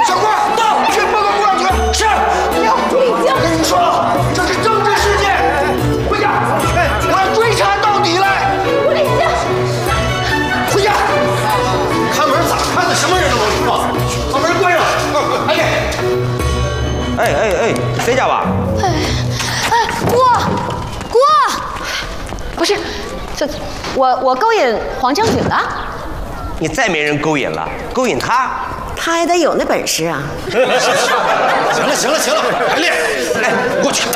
长官到，去报告部长去。是。我跟你说了，这是政治事件，回家。我要追查到底来。我领教。回家。看门咋看的？什么人都能知道。把门关上。 哎，谁家吧？ 郭，不是，我勾引黄将军了。 你再没人勾引了，勾引他， 他也得有那本事啊。 行了，排练。 哎，过去。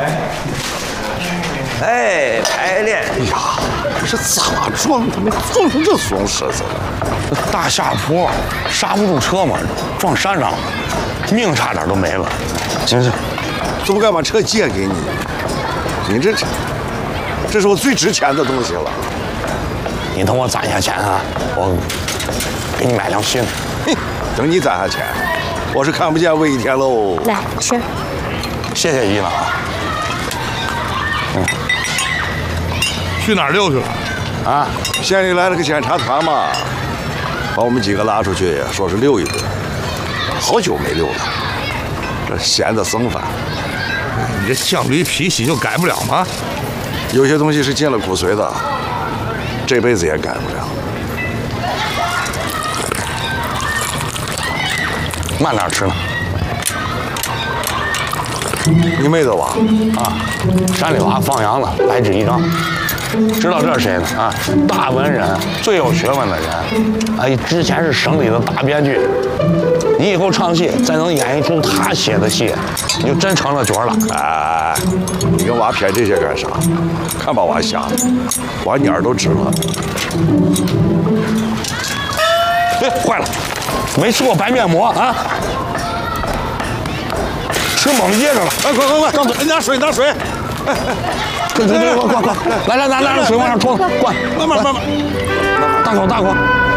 哎，排练。 哎呀，这是咋撞他们撞成这怂狮子了？ 大下坡刹不住车嘛，撞山上了，命差点都没了。 行，这不该把车借给你？你这是我最值钱的东西了。 你等我攒下钱啊，我给你买辆新的。 哼，等你攒下钱，我是看不见魏一天喽。 来吃。 谢谢姨了啊。 去哪儿溜去了？ 啊，县里来了个检查团嘛，把我们几个拉出去，说是溜一顿。好久没溜了，这闲得生烦。 你这犟驴脾气就改不了吗？ 有些东西是进了骨髓的，这辈子也改不了。 慢点吃呢。 你妹子吧？ 啊，山里娃放羊了，白纸一张。知道这是谁呢？啊，大文人，最有学问的人。哎，之前是省里的大编剧。你以后唱戏，再能演一出他写的戏，你就真成了角了。 哎，你跟娃谝这些干啥？看把娃吓的，娃眼儿都直了。 哎，坏了，没吃过白面膜啊！吃猛噎着了！ 哎，快，拿水！哎， 快！来，拿水往上冲，灌！ 慢慢， 大口！